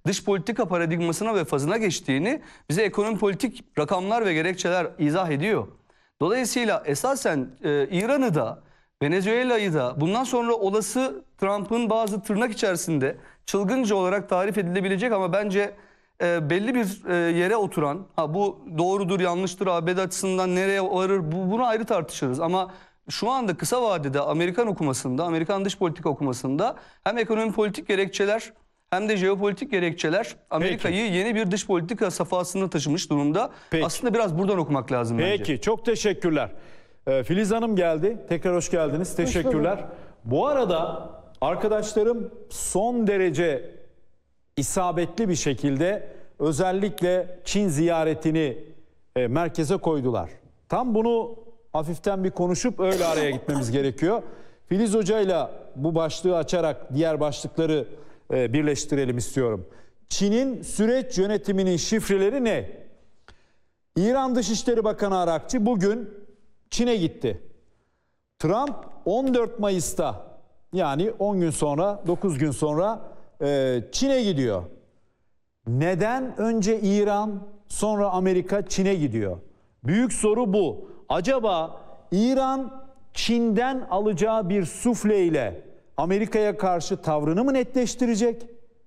dış politika paradigmasına ve fazına geçtiğini bize ekonomi politik rakamlar ve gerekçeler izah ediyor. Dolayısıyla esasen İran'ı da Venezuela'yı da bundan sonra olası Trump'ın bazı tırnak içerisinde çılgınca olarak tarif edilebilecek ama bence belli bir yere oturan, bu doğrudur yanlıştır ABD açısından nereye varır bunu ayrı tartışırız ama şu anda kısa vadede Amerikan okumasında, Amerikan dış politika okumasında hem ekonomi politik gerekçeler hem de jeopolitik gerekçeler Amerika'yı yeni bir dış politika safhasına taşımış durumda. Peki. Aslında biraz buradan okumak lazım bence. Peki, çok teşekkürler. Filiz Hanım geldi. Tekrar hoş geldiniz. Teşekkürler. Bu arada arkadaşlarım son derece isabetli bir şekilde özellikle Çin ziyaretini merkeze koydular. Tam bunu hafiften bir konuşup öyle araya gitmemiz gerekiyor. Filiz Hoca'yla bu başlığı açarak diğer başlıkları birleştirelim istiyorum. Çin'in süreç yönetiminin şifreleri ne? İran Dışişleri Bakanı Arakçı bugün Çin'e gitti. Trump 14 Mayıs'ta yani 10 gün sonra, 9 gün sonra Çin'e gidiyor. Neden önce İran, sonra Amerika Çin'e gidiyor? Büyük soru bu. Acaba İran Çin'den alacağı bir sufleyle Amerika'ya karşı tavrını mı netleştirecek?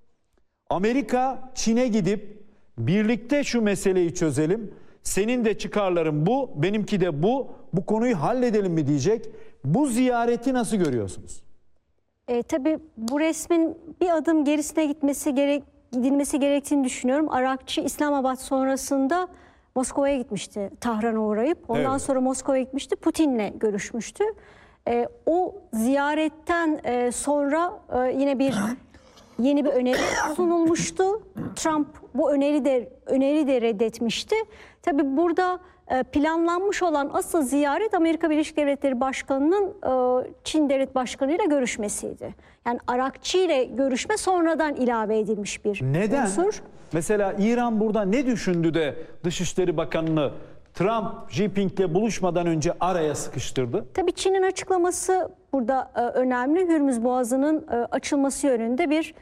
Amerika Çin'e gidip birlikte şu meseleyi çözelim. Senin de çıkarların bu, benimki de bu. Bu konuyu halledelim mi diyecek? Bu ziyareti nasıl görüyorsunuz? Tabii bu resmin bir adım gerisine gidilmesi gerektiğini düşünüyorum. Arakçı İslamabad sonrasında Moskova'ya gitmişti, Tahran'a uğrayıp. Ondan sonra Moskova'ya gitmişti, Putin'le görüşmüştü. O ziyaretten sonra yine yeni bir öneri sunulmuştu. Trump bu öneri de reddetmişti. Tabii burada planlanmış olan asıl ziyaret Amerika Birleşik Devletleri Başkanı'nın Çin Devlet Başkanı ile görüşmesiydi. Yani Arakçı ile görüşme sonradan ilave edilmiş bir unsur. Mesela İran burada ne düşündü de Dışişleri Bakanı'nı Trump, Jinping'le buluşmadan önce araya sıkıştırdı? Tabii Çin'in açıklaması burada önemli. Hürmüz Boğazı'nın açılması yönünde bir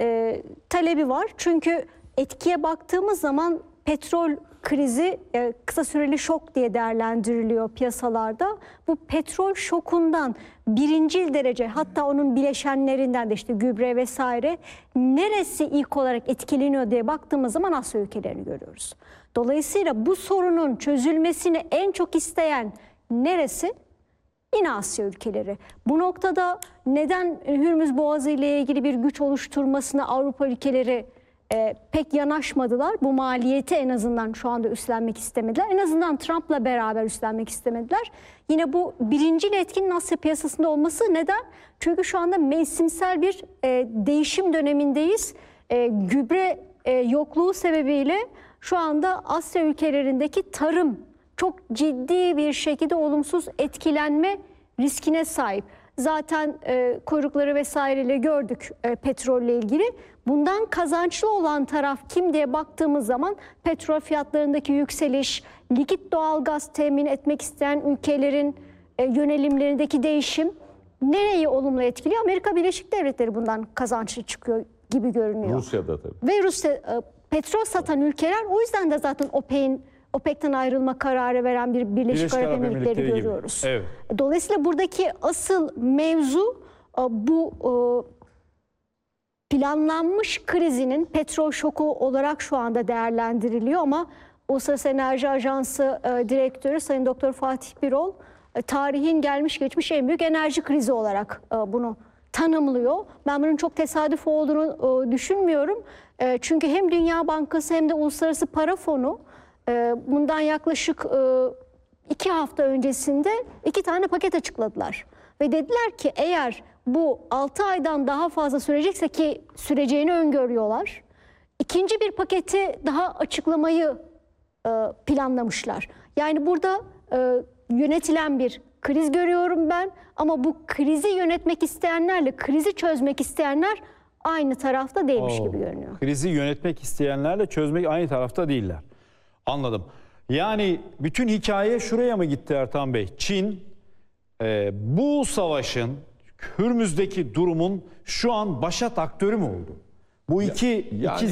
talebi var. Çünkü etkiye baktığımız zaman petrol krizi kısa süreli şok diye değerlendiriliyor piyasalarda. Bu petrol şokundan birincil derece, hatta onun bileşenlerinden de işte gübre vesaire neresi ilk olarak etkileniyor diye baktığımız zaman Asya ülkelerini görüyoruz. Dolayısıyla bu sorunun çözülmesini en çok isteyen neresi? Yine Asya ülkeleri. Bu noktada neden Hürmüz Boğazı ile ilgili bir güç oluşturmasına Avrupa ülkeleri pek yanaşmadılar? Bu maliyeti en azından şu anda üstlenmek istemediler. En azından Trump'la beraber üstlenmek istemediler. Yine bu birincil etkinin Asya piyasasında olması neden? Çünkü şu anda mevsimsel bir değişim dönemindeyiz. Gübre yokluğu sebebiyle şu anda Asya ülkelerindeki tarım çok ciddi bir şekilde olumsuz etkilenme riskine sahip. Zaten kuyrukları vesaireyle gördük petrolle ilgili. Bundan kazançlı olan taraf kim diye baktığımız zaman petrol fiyatlarındaki yükseliş, likit doğalgaz temin etmek isteyen ülkelerin yönelimlerindeki değişim nereyi olumlu etkiliyor? Amerika Birleşik Devletleri bundan kazançlı çıkıyor gibi görünüyor. Rusya'da tabii. Ve Rusya petrol satan ülkeler, o yüzden de zaten OPEC'ten ayrılma kararı veren bir Birleşik Arap Emirlikleri görüyoruz. Evet. Dolayısıyla buradaki asıl mevzu bu planlanmış krizinin petrol şoku olarak şu anda değerlendiriliyor ama Uluslararası Enerji Ajansı Direktörü Sayın Doktor Fatih Birol tarihin gelmiş geçmiş en büyük enerji krizi olarak bunu tanımlıyor. Ben bunun çok tesadüf olduğunu düşünmüyorum. Çünkü hem Dünya Bankası hem de Uluslararası Para Fonu bundan yaklaşık 2 hafta öncesinde 2 tane paket açıkladılar. Ve dediler ki eğer bu 6 aydan daha fazla sürecekse, ki süreceğini öngörüyorlar, ikinci bir paketi daha açıklamayı planlamışlar. Yani burada yönetilen bir kriz görüyorum ben ama bu krizi yönetmek isteyenlerle krizi çözmek isteyenler aynı tarafta değilmiş gibi görünüyor. Krizi yönetmek isteyenlerle çözmek aynı tarafta değiller. Anladım. Yani bütün hikaye şuraya mı gitti Ertan Bey? Çin bu savaşın, Hürmüz'deki durumun şu an başat aktörü mü oldu? Bu iki